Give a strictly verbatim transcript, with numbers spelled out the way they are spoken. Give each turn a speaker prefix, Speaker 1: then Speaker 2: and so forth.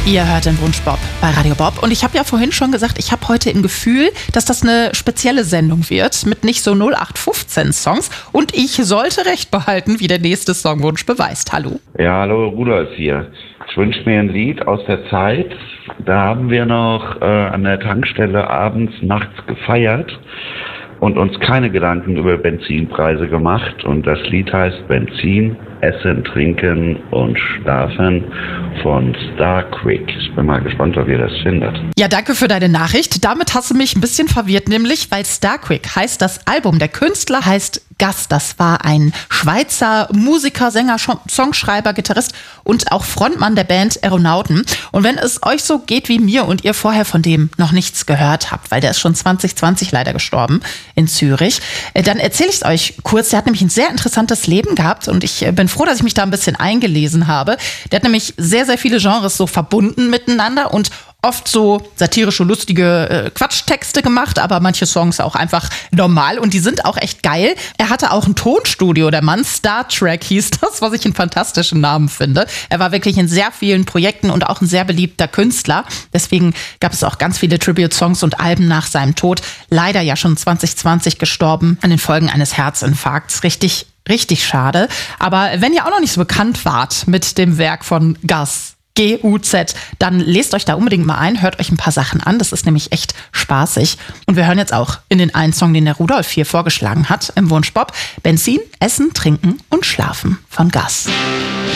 Speaker 1: Ihr hört den Wunsch Bob bei Radio Bob. Und ich habe ja vorhin schon gesagt, ich habe heute im Gefühl, dass das eine spezielle Sendung wird mit nicht so null acht fünfzehn Songs. Und ich sollte recht behalten, wie der nächste Songwunsch beweist. Hallo.
Speaker 2: Ja, hallo, Rudolf hier. Ich wünsche mir ein Lied aus der Zeit. Da haben wir noch äh, an der Tankstelle abends, nachts gefeiert und uns keine Gedanken über Benzinpreise gemacht. Und das Lied heißt Benzin, Essen, Trinken und Schlafen von Starquick. Ich bin mal gespannt, ob ihr das findet.
Speaker 1: Ja, danke für deine Nachricht. Damit hast du mich ein bisschen verwirrt, nämlich weil Starquick heißt das Album. Der Künstler heißt Gast. Das war ein Schweizer Musiker, Sänger, Songschreiber, Gitarrist und auch Frontmann der Band Aeronauten. Und wenn es euch so geht wie mir und ihr vorher von dem noch nichts gehört habt, weil der ist schon zwanzig zwanzig leider gestorben in Zürich, dann erzähle ich es euch kurz. Der hat nämlich ein sehr interessantes Leben gehabt und ich bin froh, dass ich mich da ein bisschen eingelesen habe. Der hat nämlich sehr, sehr viele Genres so verbunden miteinander und oft so satirische, lustige äh, Quatschtexte gemacht, aber manche Songs auch einfach normal und die sind auch echt geil. Er hatte auch ein Tonstudio, der Mann, Star Trek hieß das, was ich einen fantastischen Namen finde. Er war wirklich in sehr vielen Projekten und auch ein sehr beliebter Künstler. Deswegen gab es auch ganz viele Tribute-Songs und Alben nach seinem Tod. Leider ja schon zwanzig zwanzig gestorben an den Folgen eines Herzinfarkts. Richtig, richtig schade. Aber wenn ihr auch noch nicht so bekannt wart mit dem Werk von Gus, G U Z, dann lest euch da unbedingt mal ein, hört euch ein paar Sachen an, das ist nämlich echt spaßig. Und wir hören jetzt auch in den einen Song, den der Rudolf hier vorgeschlagen hat, im Wunsch Bob, Benzin, Essen, Trinken und Schlafen von Gus.